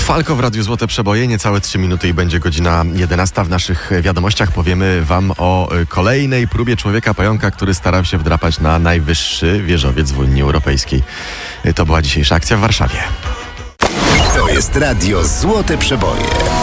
Falco w Radiu Złote Przeboje, niecałe 3 minuty i będzie godzina 11. W naszych wiadomościach powiemy wam o kolejnej próbie człowieka pająka, który starał się wdrapać na najwyższy wieżowiec w Unii Europejskiej. To była dzisiejsza akcja w Warszawie. To jest Radio Złote Przeboje.